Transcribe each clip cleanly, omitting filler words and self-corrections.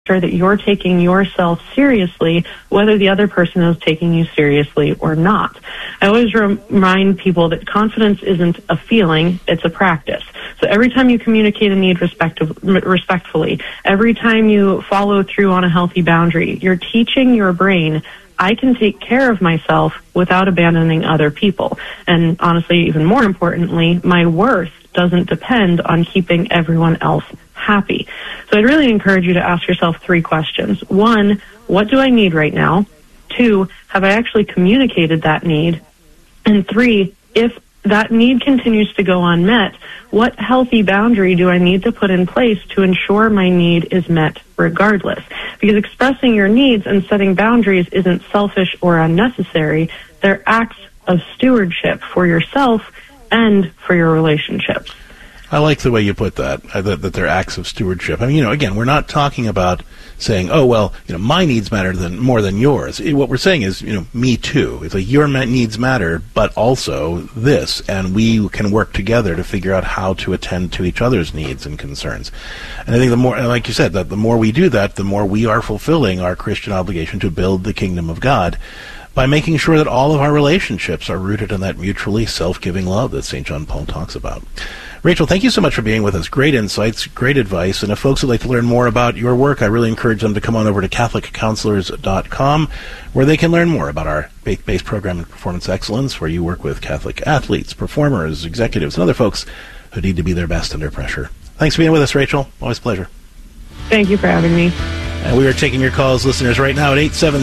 sure that you're taking yourself seriously, whether the other person is taking you seriously or not. I always remind people that confidence isn't a feeling, it's a practice. So every time you communicate a need respectfully, every time you follow through on a healthy boundary, you're teaching your brain, I can take care of myself without abandoning other people. And honestly, even more importantly, my worth doesn't depend on keeping everyone else happy. So I'd really encourage you to ask yourself 3 questions. 1, what do I need right now? 2, have I actually communicated that need? And 3, if that need continues to go unmet, what healthy boundary do I need to put in place to ensure my need is met regardless? Because expressing your needs and setting boundaries isn't selfish or unnecessary. They're acts of stewardship for yourself and for your relationships. I like the way you put that they're acts of stewardship. I mean, again, we're not talking about saying, oh, well, my needs matter more than yours. What we're saying is, me too. It's like your needs matter, but also this, and we can work together to figure out how to attend to each other's needs and concerns. And I think the more, like you said, that the more we do that, the more we are fulfilling our Christian obligation to build the kingdom of God by making sure that all of our relationships are rooted in that mutually self-giving love that St. John Paul talks about. Rachel, thank you so much for being with us. Great insights, great advice. And if folks would like to learn more about your work, I really encourage them to come on over to CatholicCounselors.com, where they can learn more about our faith-based program in performance excellence, where you work with Catholic athletes, performers, executives, and other folks who need to be their best under pressure. Thanks for being with us, Rachel. Always a pleasure. Thank you for having me. And we are taking your calls, listeners, right now at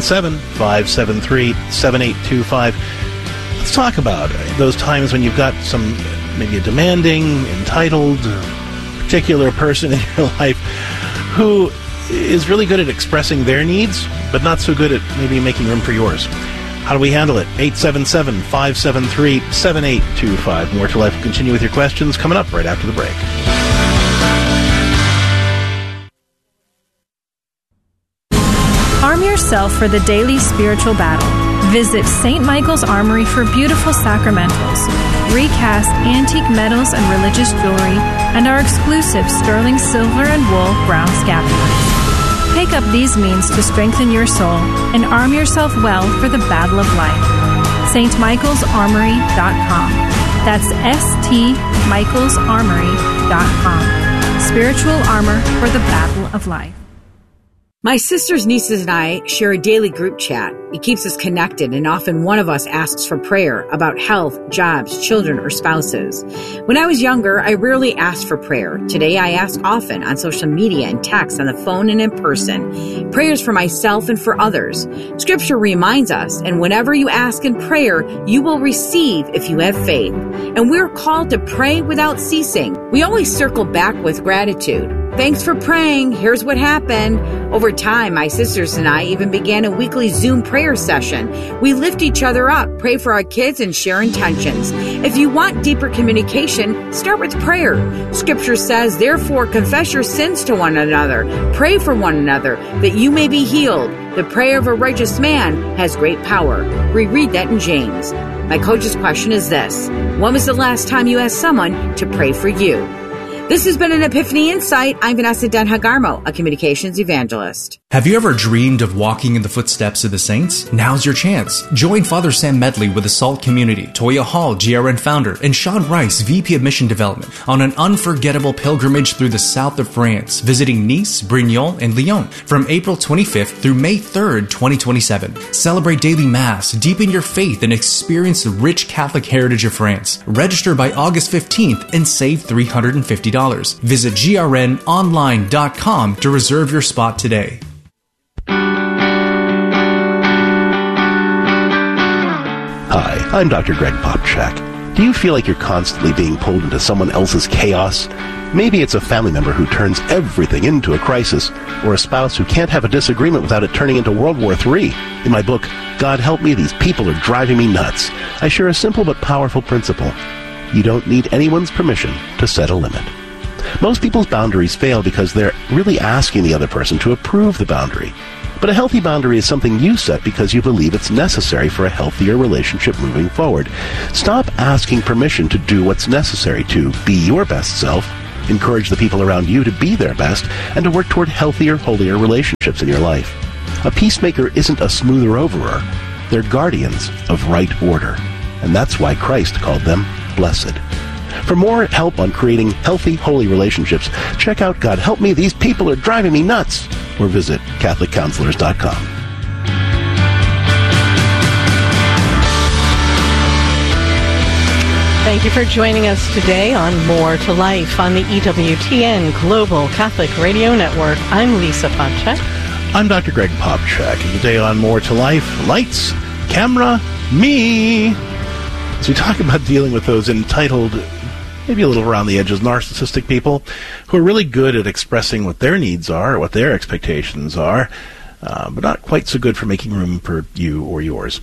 877-573-7825. Let's talk about those times when you've got maybe a demanding, entitled, particular person in your life who is really good at expressing their needs, but not so good at maybe making room for yours. How do we handle it? 877-573-7825. More to Life will continue with your questions coming up right after the break. Arm yourself for the daily spiritual battle. Visit St. Michael's Armory for beautiful sacramentals, recast antique metals and religious jewelry, and our exclusive sterling silver and wool brown scapulars. Take up these means to strengthen your soul and arm yourself well for the battle of life. stmichaelsarmory.com. That's stmichaelsarmory.com. Spiritual armor for the battle of life. My sisters, nieces, and I share a daily group chat. It keeps us connected, and often one of us asks for prayer about health, jobs, children, or spouses. When I was younger, I rarely asked for prayer. Today, I ask often on social media and text, on the phone and in person. Prayers for myself and for others. Scripture reminds us, and whenever you ask in prayer, you will receive if you have faith. And we're called to pray without ceasing. We always circle back with gratitude. Thanks for praying. Here's what happened. Over time, my sisters and I even began a weekly Zoom prayer session. We lift each other up, pray for our kids, and share intentions. If you want deeper communication, start with prayer. Scripture says, therefore, confess your sins to one another. Pray for one another, that you may be healed. The prayer of a righteous man has great power. We read that in James. My coach's question is this: when was the last time you asked someone to pray for you? This has been an Epiphany Insight. I'm Vanessa Den-Hagarmo, a communications evangelist. Have you ever dreamed of walking in the footsteps of the saints? Now's your chance. Join Father Sam Medley with the SALT community, Toya Hall, GRN founder, and Sean Rice, VP of Mission Development, on an unforgettable pilgrimage through the south of France, visiting Nice, Brignoles, and Lyon from April 25th through May 3rd, 2027. Celebrate daily Mass, deepen your faith, and experience the rich Catholic heritage of France. Register by August 15th and save $350. Visit grnonline.com to reserve your spot today. Hi, I'm Dr. Greg Popchak. Do you feel like you're constantly being pulled into someone else's chaos? Maybe it's a family member who turns everything into a crisis, or a spouse who can't have a disagreement without it turning into World War III. In my book, God Help Me, These People Are Driving Me Nuts, I share a simple but powerful principle. You don't need anyone's permission to set a limit. Most people's boundaries fail because they're really asking the other person to approve the boundary. But a healthy boundary is something you set because you believe it's necessary for a healthier relationship moving forward. Stop asking permission to do what's necessary to be your best self encourage the people around you to be their best, and to work toward healthier, holier relationships in your life. A peacemaker isn't a smoother-overer. They're guardians of right order. And that's why Christ called them blessed. For more help on creating healthy, holy relationships, check out God Help Me, These People Are Driving Me Nuts, or visit CatholicCounselors.com. Thank you for joining us today on More to Life on the EWTN Global Catholic Radio Network. I'm Lisa Popcak. I'm Dr. Greg Popcak, and today on More to Life, lights, camera, me. As we talk about dealing with those entitled, maybe a little around the edges, narcissistic people who are really good at expressing what their needs are, what their expectations are, but not quite so good for making room for you or yours.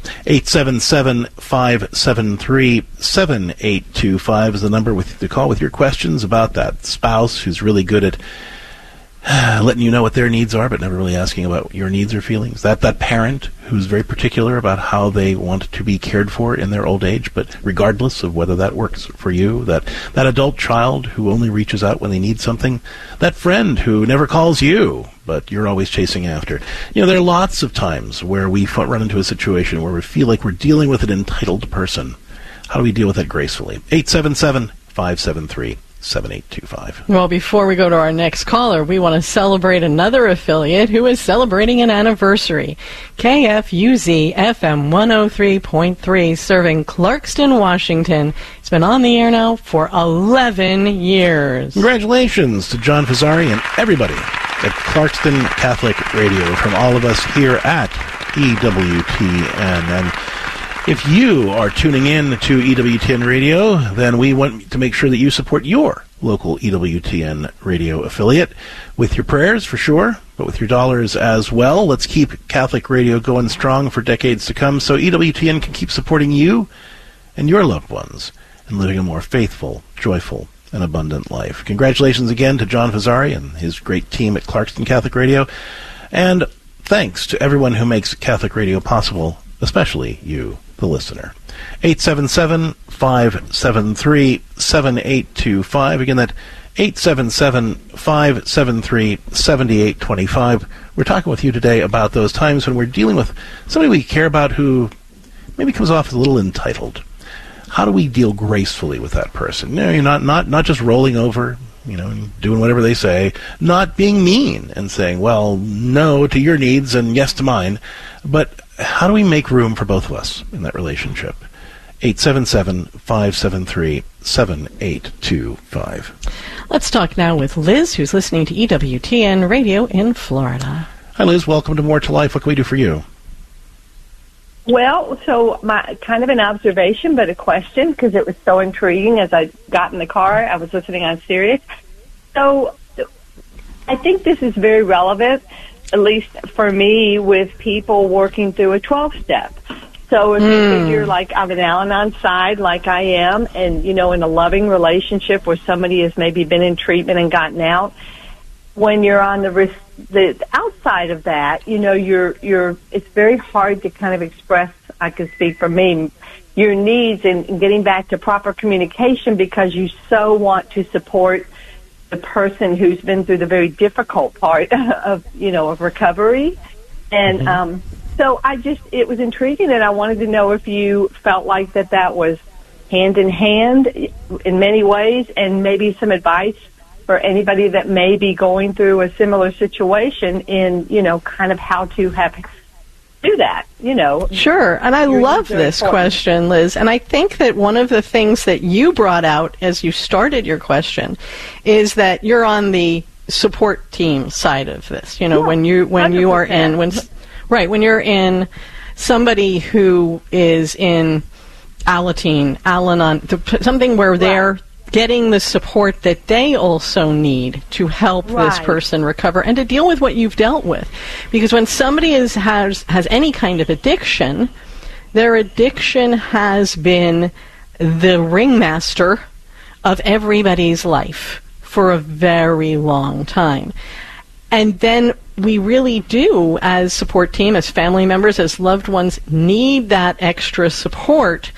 877-573-7825 is the number to call with your questions about that spouse who's really good at letting you know what their needs are, but never really asking about your needs or feelings. That parent who's very particular about how they want to be cared for in their old age, but regardless of whether that works for you. That adult child who only reaches out when they need something. That friend who never calls you, but you're always chasing after. You know, there are lots of times where we run into a situation where we feel like we're dealing with an entitled person. How do we deal with that gracefully? 877-573-7825. Well, before we go to our next caller, we want to celebrate another affiliate who is celebrating an anniversary. KFUZ FM 103.3, serving Clarkston, Washington. It's been on the air now for 11 years. Congratulations to John Fazzari and everybody at Clarkston Catholic Radio from all of us here at EWTN. And if you are tuning in to EWTN Radio, then we want to make sure that you support your local EWTN Radio affiliate with your prayers, for sure, but with your dollars as well. Let's keep Catholic radio going strong for decades to come so EWTN can keep supporting you and your loved ones and living a more faithful, joyful, and abundant life. Congratulations again to John Fazzari and his great team at Clarkston Catholic Radio. And thanks to everyone who makes Catholic radio possible, especially you, the listener. 877-573-7825. Again, that 877-573-7825. We're talking with you today about those times when we're dealing with somebody we care about who maybe comes off as a little entitled. How do we deal gracefully with that person? You know, you're not just rolling over, you know, doing whatever they say, not being mean and saying, well, no to your needs and yes to mine, but how do we make room for both of us in that relationship? 877-573-7825. Let's talk now with Liz, who's listening to EWTN Radio in Florida. Hi, Liz. Welcome to More to Life. What can we do for you? Well, so my kind of an observation, but a question, because it was so intriguing as I got in the car. I was listening on Sirius. So I think this is very relevant, at least for me, with people working through a 12-step. So if you figure like I'm an Al-Anon side, like I am, and, you know, in a loving relationship where somebody has maybe been in treatment and gotten out, when you're on the outside of that, you know, it's very hard to kind of express, I can speak for me, your needs and getting back to proper communication because you so want to support the person who's been through the very difficult part of, you know, of recovery. And so it was intriguing, and I wanted to know if you felt like that was hand in hand in many ways, and maybe some advice for anybody that may be going through a similar situation in, you know, kind of how to do that, you know. Sure, and I love this question, Liz, and I think that one of the things that you brought out as you started your question is that you're on the support team side of this, you know, yeah, when you are in, when you're in somebody who is in Al-Anon, something where they're getting the support that they also need to help this person recover and to deal with what you've dealt with. Because when somebody has any kind of addiction, their addiction has been the ringmaster of everybody's life for a very long time. And then we really do, as support team, as family members, as loved ones, need that extra support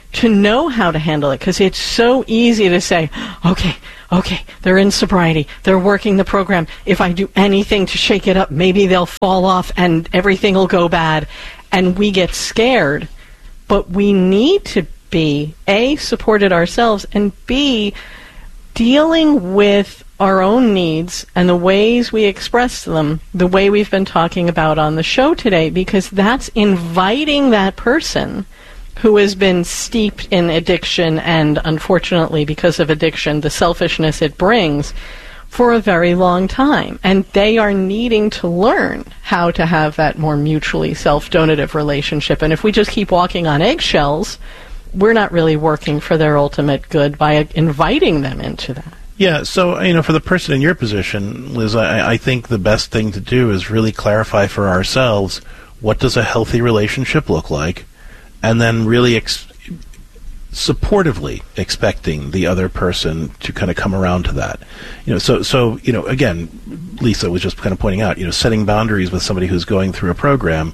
to know how to handle it, because it's so easy to say, okay, they're in sobriety, they're working the program. If I do anything to shake it up, maybe they'll fall off and everything will go bad. And we get scared. But we need to be, A, supported ourselves, and B, dealing with our own needs and the ways we express them, the way we've been talking about on the show today, because that's inviting that person who has been steeped in addiction and, unfortunately, because of addiction, the selfishness it brings, for a very long time. And they are needing to learn how to have that more mutually self-donative relationship. And if we just keep walking on eggshells, we're not really working for their ultimate good by inviting them into that. Yeah, so, for the person in your position, Liz, I think the best thing to do is really clarify for ourselves, what does a healthy relationship look like? And then really supportively expecting the other person to kind of come around to that. So again, Lisa was just kind of pointing out, setting boundaries with somebody who's going through a program,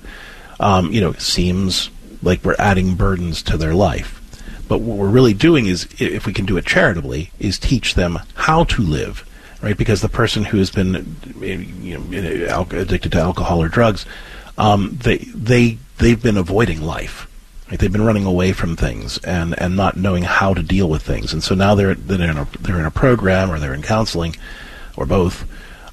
seems like we're adding burdens to their life. But what we're really doing is, if we can do it charitably, is teach them how to live, right? Because the person who has been, addicted to alcohol or drugs, they've been avoiding life. Right? They've been running away from things and not knowing how to deal with things. And so now they're in a program, or they're in counseling, or both.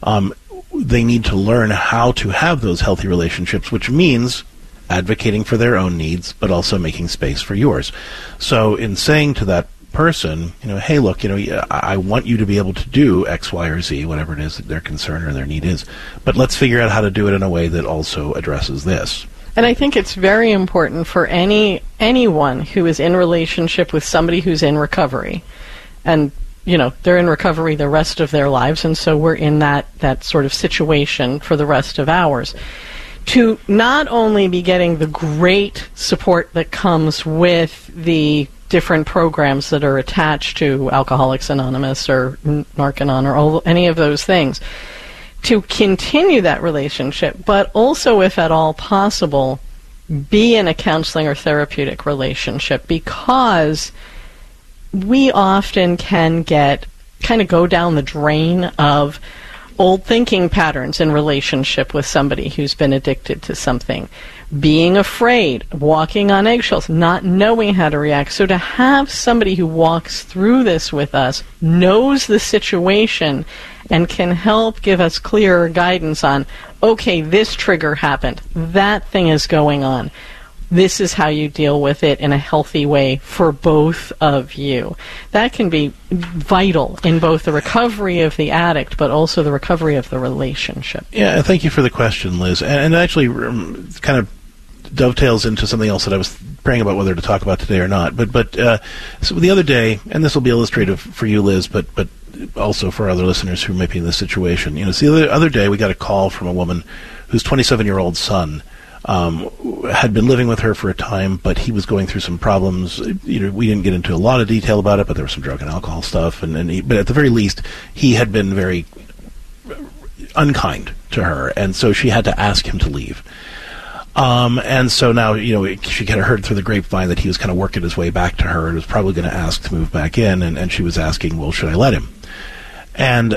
They need to learn how to have those healthy relationships, which means advocating for their own needs, but also making space for yours. So in saying to that person, hey, look, I want you to be able to do X, Y, or Z, whatever it is that their concern or their need is, but let's figure out how to do it in a way that also addresses this. And I think it's very important for anyone who is in relationship with somebody who's in recovery, and they're in recovery the rest of their lives, and so we're in that sort of situation for the rest of ours, to not only be getting the great support that comes with the different programs that are attached to Alcoholics Anonymous or Narcanon or any of those things, to continue that relationship, but also, if at all possible, be in a counseling or therapeutic relationship, because we often can go down the drain of old thinking patterns in relationship with somebody who's been addicted to something, being afraid, walking on eggshells, not knowing how to react. So to have somebody who walks through this with us, knows the situation, and can help give us clearer guidance on, okay, this trigger happened, that thing is going on, this is how you deal with it in a healthy way for both of you. That can be vital in both the recovery of the addict, but also the recovery of the relationship. Yeah, thank you for the question, Liz. And actually kind of dovetails into something else that I was praying about whether to talk about today or not. But so the other day, and this will be illustrative for you, Liz, but also for other listeners who may be in this situation. So the other day we got a call from a woman whose 27-year-old son had been living with her for a time, but he was going through some problems. We didn't get into a lot of detail about it, but there was some drug and alcohol stuff. But at the very least, he had been very unkind to her, and so she had to ask him to leave. And so now, she kind of heard through the grapevine that he was kind of working his way back to her and was probably going to ask to move back in, and she was asking, well, should I let him? And,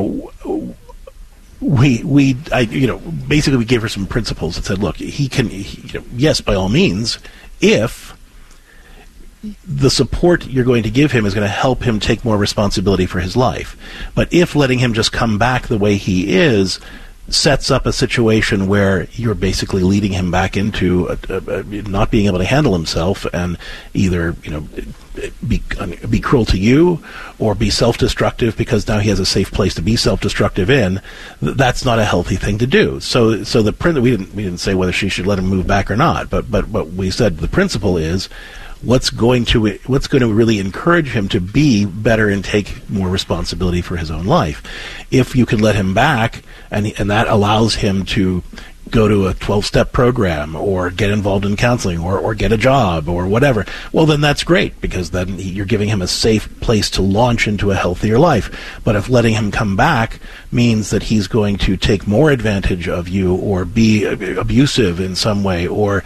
basically we gave her some principles that said, look, he can, yes, by all means, if the support you're going to give him is going to help him take more responsibility for his life. But if letting him just come back the way he is sets up a situation where you're basically leading him back into not being able to handle himself, and either be cruel to you or be self-destructive because now he has a safe place to be self-destructive in, that's not a healthy thing to do. So we didn't say whether she should let him move back or not, but we said the principle is what's going to really encourage him to be better and take more responsibility for his own life. If you can let him back, and that allows him to go to a 12-step program or get involved in counseling or get a job or whatever, well, then that's great, because then you're giving him a safe place to launch into a healthier life. But if letting him come back means that he's going to take more advantage of you or be abusive in some way or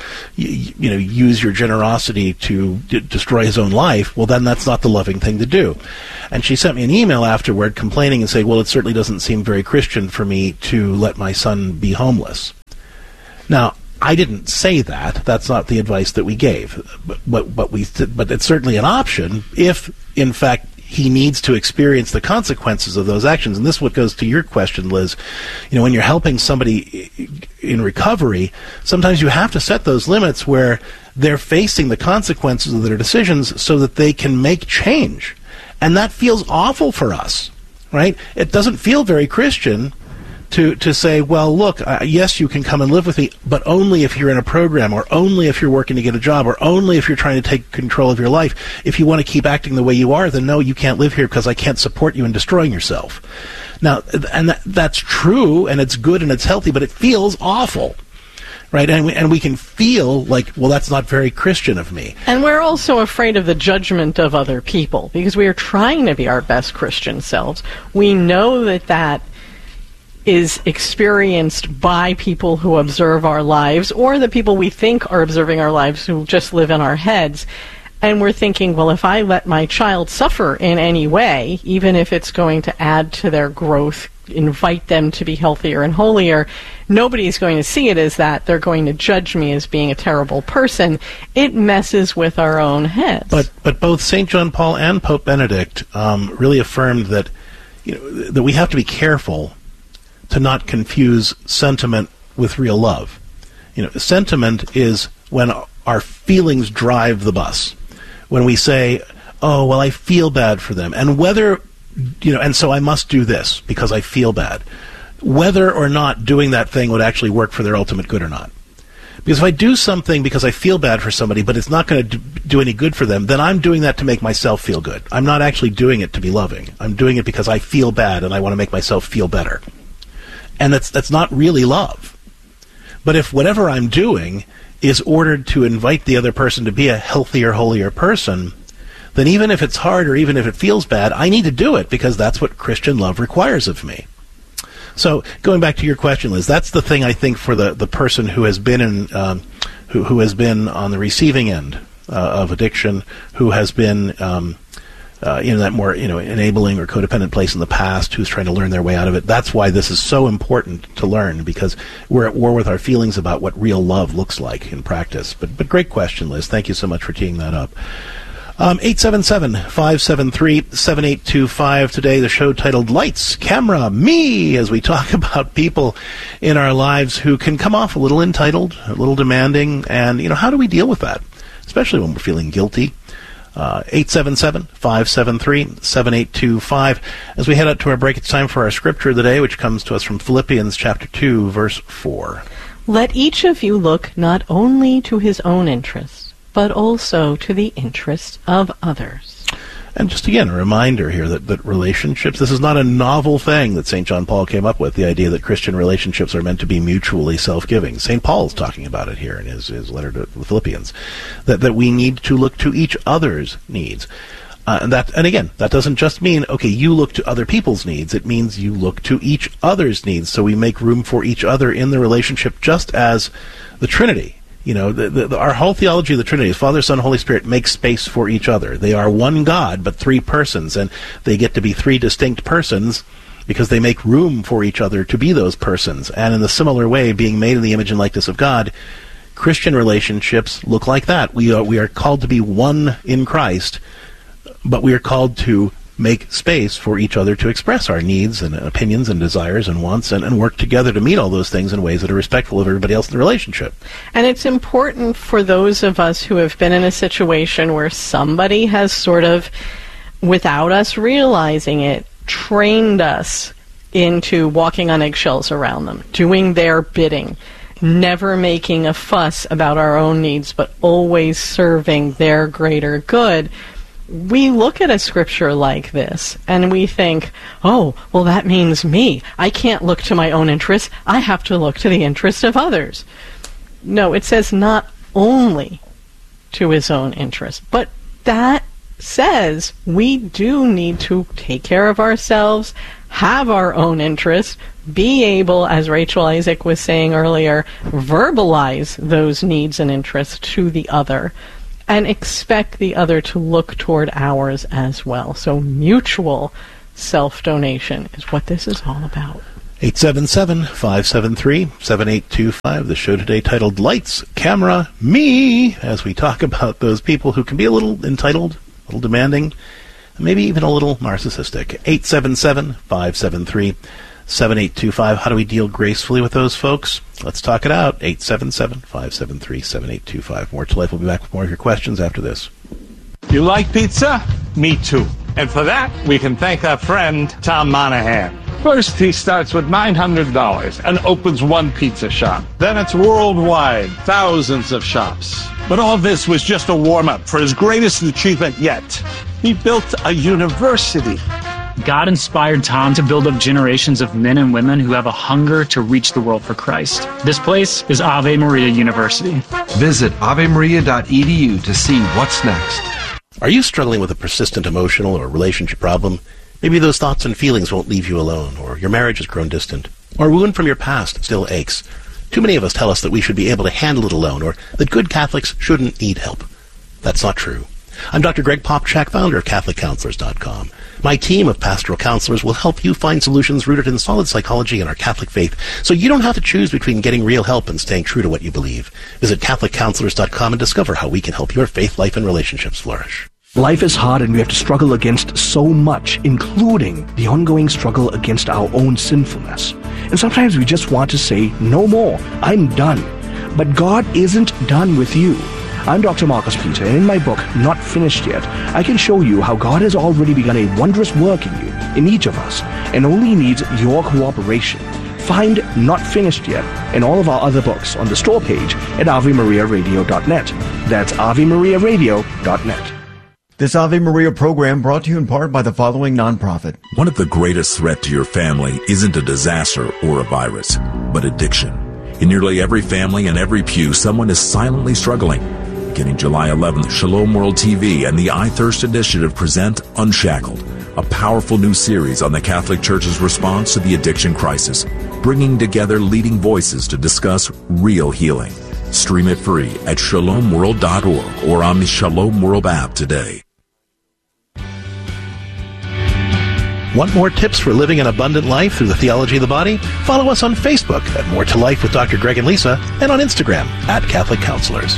use your generosity to destroy his own life, well, then that's not the loving thing to do. And she sent me an email afterward complaining and saying, well, it certainly doesn't seem very Christian for me to let my son be homeless. Now, I didn't say that. That's not the advice that we gave. But it's certainly an option if, in fact, he needs to experience the consequences of those actions. And this is what goes to your question, Liz. When you're helping somebody in recovery, sometimes you have to set those limits where they're facing the consequences of their decisions so that they can make change. And that feels awful for us, right? It doesn't feel very Christian to say, well, look, yes, you can come and live with me, but only if you're in a program, or only if you're working to get a job, or only if you're trying to take control of your life. If you want to keep acting the way you are, then no, you can't live here because I can't support you in destroying yourself. Now, and that's true, and it's good, and it's healthy, but it feels awful. Right, and we can feel like, well, that's not very Christian of me. And we're also afraid of the judgment of other people, because we are trying to be our best Christian selves. We know that is experienced by people who observe our lives, or the people we think are observing our lives who just live in our heads. And we're thinking, well, if I let my child suffer in any way, even if it's going to add to their growth, invite them to be healthier and holier, nobody's going to see it as that. They're going to judge me as being a terrible person. It messes with our own heads. But both St. John Paul and Pope Benedict really affirmed that that we have to be careful to not confuse sentiment with real love. Sentiment is when our feelings drive the bus. When we say, oh, well, I feel bad for them, and whether, and so I must do this because I feel bad, whether or not doing that thing would actually work for their ultimate good or not. Because if I do something because I feel bad for somebody, but it's not going to do any good for them, then I'm doing that to make myself feel good. I'm not actually doing it to be loving. I'm doing it because I feel bad and I want to make myself feel better. And that's not really love. But if whatever I'm doing is ordered to invite the other person to be a healthier, holier person, then even if it's hard or even if it feels bad, I need to do it because that's what Christian love requires of me. So going back to your question, Liz, that's the thing I think for the person who has been who has been on the receiving end of addiction, who has been in that more enabling or codependent place in the past, who's trying to learn their way out of it. That's why this is so important to learn, because we're at war with our feelings about what real love looks like in practice. But great question, Liz. Thank you so much for teeing that up. 877-573-7825. Today, the show titled Lights, Camera, Me, as we talk about people in our lives who can come off a little entitled, a little demanding, and, how do we deal with that, especially when we're feeling guilty? 877-573-7825. As we head out to our break, it's time for our scripture of the day, which comes to us from Philippians chapter 2, verse 4. Let each of you look not only to his own interests, but also to the interests of others. And just again, a reminder here that relationships, this is not a novel thing that St. John Paul came up with, the idea that Christian relationships are meant to be mutually self-giving. St. Paul's talking about it here in his letter to the Philippians, that we need to look to each other's needs. And again, that doesn't just mean, okay, you look to other people's needs. It means you look to each other's needs, so we make room for each other in the relationship, just as the Trinity. Our whole theology of the Trinity is Father, Son, Holy Spirit make space for each other. They are one God, but three persons, and they get to be three distinct persons because they make room for each other to be those persons. And in the similar way, being made in the image and likeness of God, Christian relationships look like that. We are called to be one in Christ, but we are called to make space for each other to express our needs and opinions and desires and wants and work together to meet all those things in ways that are respectful of everybody else in the relationship. And it's important for those of us who have been in a situation where somebody has sort of, without us realizing it, trained us into walking on eggshells around them, doing their bidding, never making a fuss about our own needs, but always serving their greater good. we look at a scripture like this and we think, oh, well, that means me. I can't look to my own interests. I have to look to the interest of others. No, it says not only to his own interest, but that says we do need to take care of ourselves, have our own interests, be able, as Rachel Isaac was saying earlier, verbalize those needs and interests to the other, and expect the other to look toward ours as well. So mutual self-donation is what this is all about. 877-573-7825. The show today titled Lights, Camera, Me, as we talk about those people who can be a little entitled, a little demanding, maybe even a little narcissistic. 877-573-7825. How do we deal gracefully with those folks? Let's talk it out. 877-573-7825. More to Life will be back with more of your questions after this. You like pizza? Me too. And for that, we can thank our friend, Tom Monahan. First, he starts with $900 and opens one pizza shop. Then it's worldwide, thousands of shops. But all this was just a warm-up for his greatest achievement yet. He built a university. God inspired Tom to build up generations of men and women who have a hunger to reach the world for Christ. This place is Ave Maria University. Visit avemaria.edu to see what's next. Are you struggling with a persistent emotional or relationship problem? Maybe those thoughts and feelings won't leave you alone, or your marriage has grown distant, or a wound from your past still aches. Too many of us tell us that we should be able to handle it alone, or that good Catholics shouldn't need help. That's not true. I'm Dr. Greg Popchak, founder of CatholicCounselors.com. My team of pastoral counselors will help you find solutions rooted in solid psychology and our Catholic faith, so you don't have to choose between getting real help and staying true to what you believe. Visit CatholicCounselors.com and discover how we can help your faith, life, and relationships flourish. Life is hard and we have to struggle against so much, including the ongoing struggle against our own sinfulness. And sometimes we just want to say, no more, I'm done. But God isn't done with you. I'm Dr. Marcus Peter, and in my book, Not Finished Yet, I can show you how God has already begun a wondrous work in you, in each of us, and only needs your cooperation. Find Not Finished Yet and all of our other books on the store page at AveMariaRadio.net. That's AveMariaRadio.net. This Ave Maria program brought to you in part by the following nonprofit. One of the greatest threats to your family isn't a disaster or a virus, but addiction. In nearly every family and every pew, someone is silently struggling. Beginning July 11th, Shalom World TV and the I Thirst Initiative present Unshackled, a powerful new series on the Catholic Church's response to the addiction crisis, bringing together leading voices to discuss real healing. Stream it free at shalomworld.org or on the Shalom World app today. Want more tips for living an abundant life through the theology of the body? Follow us on Facebook at More to Life with Dr. Greg and Lisa, and on Instagram at Catholic Counselors.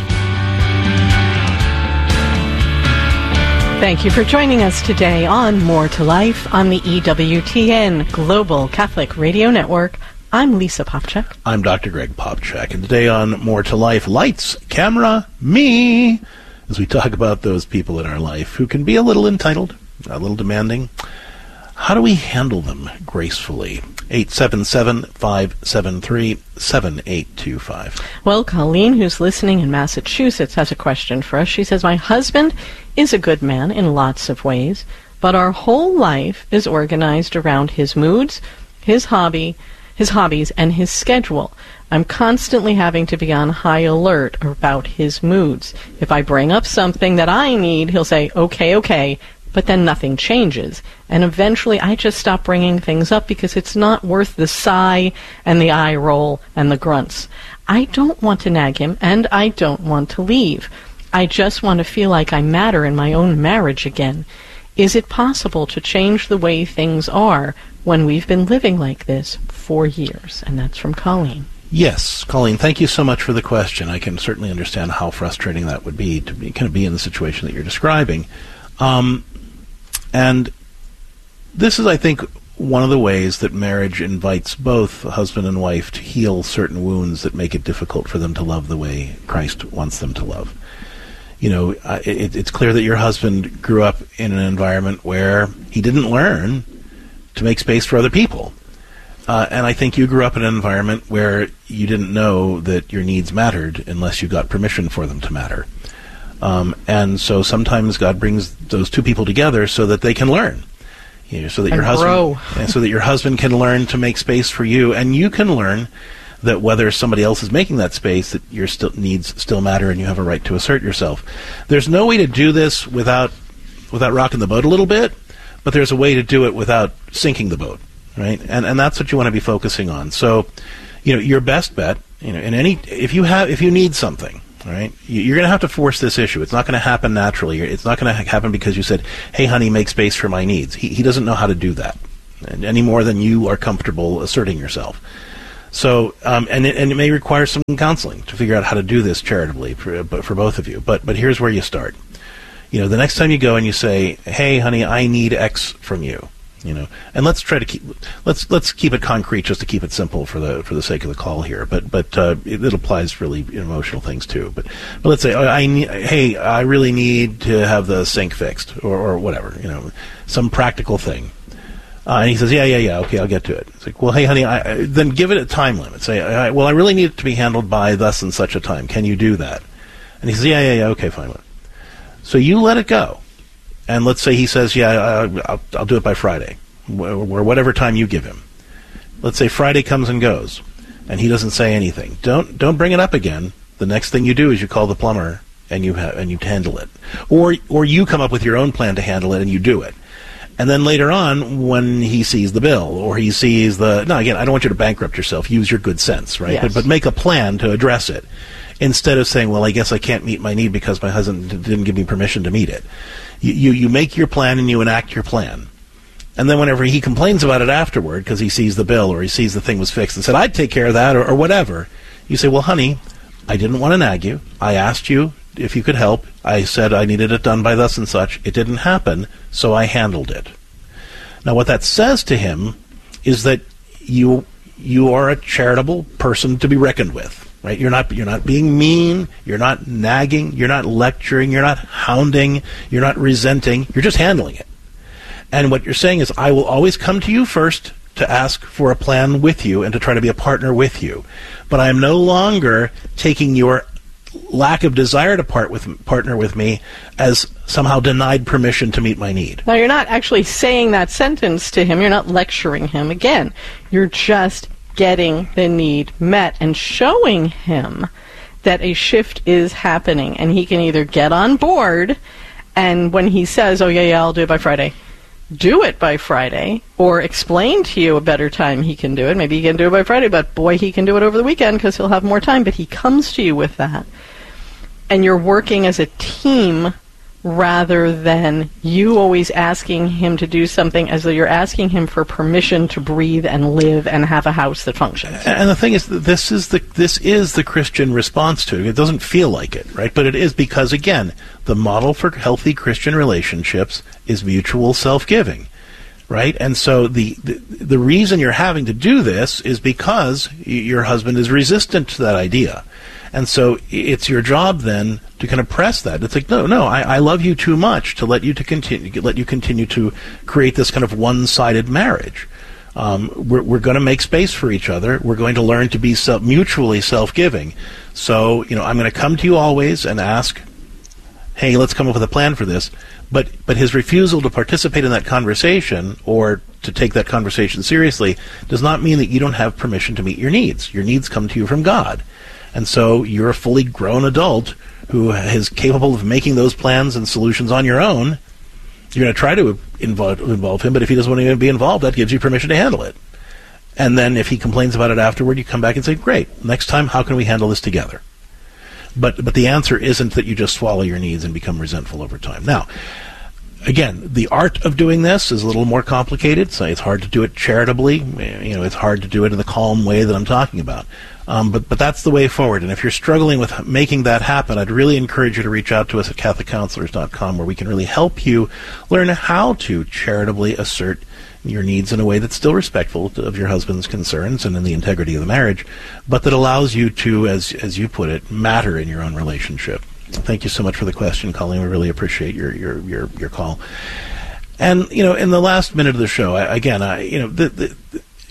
Thank you for joining us today on More to Life on the EWTN Global Catholic Radio Network. I'm Lisa Popchak. I'm Dr. Greg Popchak, and today on More to Life, Lights, Camera, Me, as we talk about those people in our life who can be a little entitled, a little demanding. How do we handle them gracefully? 877-573-7825. Well, Colleen, who's listening in Massachusetts, has a question for us. She says, my husband is a good man in lots of ways, but our whole life is organized around his moods, his hobbies, and his schedule. I'm constantly having to be on high alert about his moods. If I bring up something that I need, he'll say, okay, but then nothing changes. And eventually I just stop bringing things up because it's not worth the sigh and the eye roll and the grunts. I don't want to nag him, and I don't want to leave. I just want to feel like I matter in my own marriage again. Is it possible to change the way things are when we've been living like this for years? And that's from Colleen. Yes, Colleen, thank you so much for the question. I can certainly understand how frustrating that would be to be in the situation that you're describing. And this is, I think, one of the ways that marriage invites both husband and wife to heal certain wounds that make it difficult for them to love the way Christ wants them to love. You know, it's clear that your husband grew up in an environment where he didn't learn to make space for other people. And I think you grew up in an environment where you didn't know that your needs mattered unless you got permission for them to matter. And so sometimes God brings those two people together so that they can learn. So that your husband can learn to make space for you, and you can learn that whether somebody else is making that space, that your needs still matter, and you have a right to assert yourself. There's no way to do this without rocking the boat a little bit, but there's a way to do it without sinking the boat, right? And that's what you want to be focusing on. So, your best bet, if you need something. All right, you're going to have to force this issue. It's not going to happen naturally. It's not going to happen because you said, "Hey, honey, make space for my needs." He doesn't know how to do that any more than you are comfortable asserting yourself. So, and it may require some counseling to figure out how to do this charitably for both of you. But here's where you start. The next time you go and you say, "Hey, honey, I need X from you," and let's try to keep it concrete, just to keep it simple for the sake of the call here. But it applies really emotional things too. But let's say, hey, I really need to have the sink fixed, or whatever, some practical thing. And he says, yeah, okay, I'll get to it. It's like, well, hey, honey, then give it a time limit. Say, well, I really need it to be handled by thus and such a time. Can you do that? And he says, yeah, okay, fine. So you let it go. And let's say he says, I'll do it by Friday, or whatever time you give him. Let's say Friday comes and goes, and he doesn't say anything. Don't bring it up again. The next thing you do is you call the plumber and you handle it, or you come up with your own plan to handle it and you do it. And then later on, when he sees the bill or he sees again, I don't want you to bankrupt yourself. Use your good sense, right? Yes. But make a plan to address it, instead of saying, well, I guess I can't meet my need because my husband didn't give me permission to meet it. You make your plan and you enact your plan. And then whenever he complains about it afterward because he sees the bill or he sees the thing was fixed and said, I'd take care of that or whatever, you say, well, honey, I didn't want to nag you. I asked you if you could help. I said I needed it done by thus and such. It didn't happen, so I handled it. Now, what that says to him is that you are a charitable person to be reckoned with. Right? You're not being mean, you're not nagging, you're not lecturing, you're not hounding, you're not resenting, you're just handling it. And what you're saying is, I will always come to you first to ask for a plan with you and to try to be a partner with you. But I am no longer taking your lack of desire to partner with me as somehow denied permission to meet my need. Now, you're not actually saying that sentence to him. You're not lecturing him. Again, you're just getting the need met and showing him that a shift is happening, and he can either get on board, and when he says, oh yeah, I'll do it by Friday, do it by Friday, or explain to you a better time he can do it. Maybe he can do it by Friday, but boy, he can do it over the weekend because he'll have more time, but he comes to you with that. And you're working as a team rather than you always asking him to do something as though you're asking him for permission to breathe and live and have a house that functions. And the thing is, this is the Christian response to it. It doesn't feel like it, right? But it is, because, again, the model for healthy Christian relationships is mutual self-giving, right? And so the reason you're having to do this is because your husband is resistant to that idea. And so it's your job then to kind of press that. It's like, no, I love you too much to let you continue to create this kind of one-sided marriage. We're going to make space for each other. We're going to learn to be mutually self-giving. So, I'm going to come to you always and ask, hey, let's come up with a plan for this. But his refusal to participate in that conversation or to take that conversation seriously does not mean that you don't have permission to meet your needs. Your needs come to you from God. And so you're a fully grown adult who is capable of making those plans and solutions on your own. You're going to try to involve him, but if he doesn't want to be involved, that gives you permission to handle it. And then if he complains about it afterward, you come back and say, great, next time, how can we handle this together? But the answer isn't that you just swallow your needs and become resentful over time. Now, again, the art of doing this is a little more complicated. So it's hard to do it charitably. It's hard to do it in the calm way that I'm talking about. But that's the way forward. And if you're struggling with making that happen, I'd really encourage you to reach out to us at CatholicCounselors.com, where we can really help you learn how to charitably assert your needs in a way that's still respectful of your husband's concerns and in the integrity of the marriage, but that allows you to, as you put it, matter in your own relationship. Thank you so much for the question, Colleen. We really appreciate your call. And in the last minute of the show,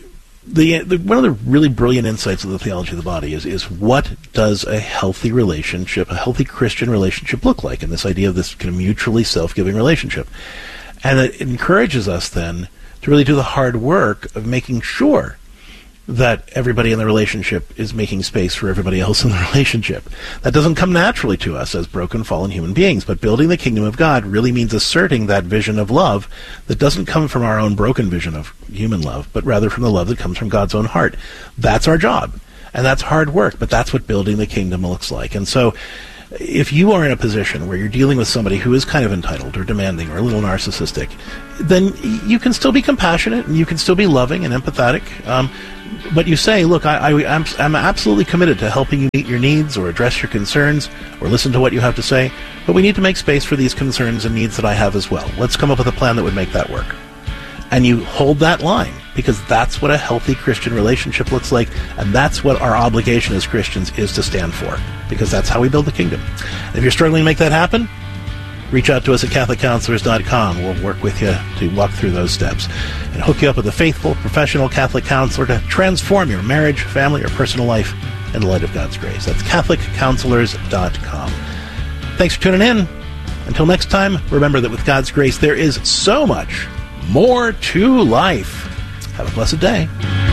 one of the really brilliant insights of the theology of the body is what does a healthy relationship, a healthy Christian relationship look like, and this idea of this kind of mutually self-giving relationship. And it encourages us then to really do the hard work of making sure that everybody in the relationship is making space for everybody else in the relationship. That doesn't come naturally to us as broken, fallen human beings, but building the kingdom of God really means asserting that vision of love that doesn't come from our own broken vision of human love, but rather from the love that comes from God's own heart. That's our job, and that's hard work, but that's what building the kingdom looks like. And so if you are in a position where you're dealing with somebody who is kind of entitled or demanding or a little narcissistic, then you can still be compassionate and you can still be loving and empathetic. But you say, look, I'm absolutely committed to helping you meet your needs or address your concerns or listen to what you have to say, but we need to make space for these concerns and needs that I have as well. Let's come up with a plan that would make that work. And you hold that line, because that's what a healthy Christian relationship looks like, and that's what our obligation as Christians is to stand for, because that's how we build the kingdom. And if you're struggling to make that happen, reach out to us at CatholicCounselors.com. We'll work with you to walk through those steps and hook you up with a faithful, professional Catholic counselor to transform your marriage, family, or personal life in the light of God's grace. That's CatholicCounselors.com. Thanks for tuning in. Until next time, remember that with God's grace, there is so much more to life. Have a blessed day.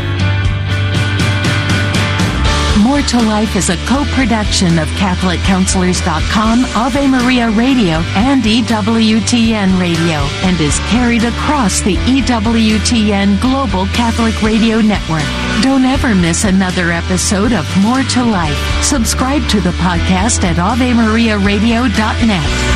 More to Life is a co-production of CatholicCounselors.com, Ave Maria Radio, and EWTN Radio, and is carried across the EWTN Global Catholic Radio Network. Don't ever miss another episode of More to Life. Subscribe to the podcast at AveMariaRadio.net.